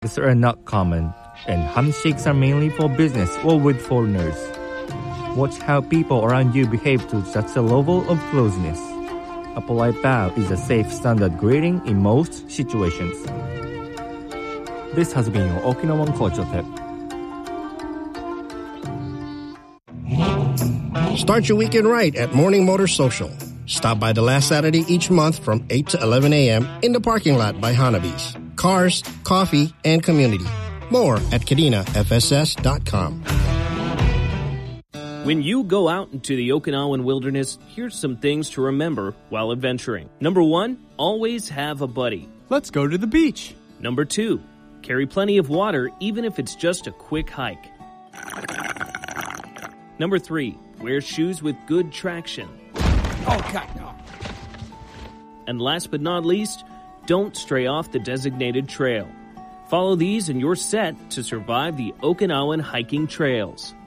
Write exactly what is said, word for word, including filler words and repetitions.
These are not common, and handshakes are mainly for business or with foreigners. Watch how people around you behave to such a level of closeness. A polite bow is a safe standard greeting in most situations. This has been your Okinawan Culture Tip. Start your weekend right at Morning Motor Social. Stop by the last Saturday each month from eight to eleven a.m. in the parking lot by Hanabi's. Cars, coffee, and community. More at kadena f s s dot com. When you go out into the Okinawan wilderness, here's some things to remember while adventuring. Number one, always have a buddy. Let's go to the beach. Number two, carry plenty of water even if it's just a quick hike. Number three, wear shoes with good traction. Oh, God, no. And last but not least, don't stray off the designated trail. Follow these and you're set to survive the Okinawan hiking trails.